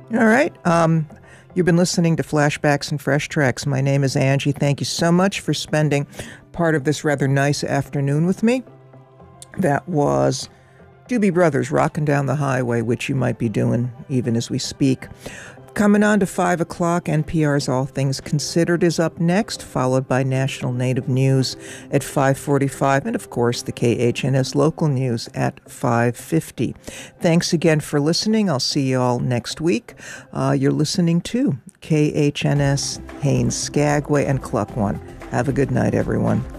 All right. You've been listening to Flashbacks and Fresh Tracks. My name is Angie. Thank you so much for spending part of this rather nice afternoon with me. That was Doobie Brothers, Rockin' Down the Highway, which you might be doing even as we speak. Coming on to 5 o'clock, NPR's All Things Considered is up next, followed by National Native News at 5:45, and of course the KHNS local news at 5:50. Thanks again for listening. I'll see you all next week. You're listening to KHNS, Haines, Skagway, and Cluck One. Have a good night, everyone.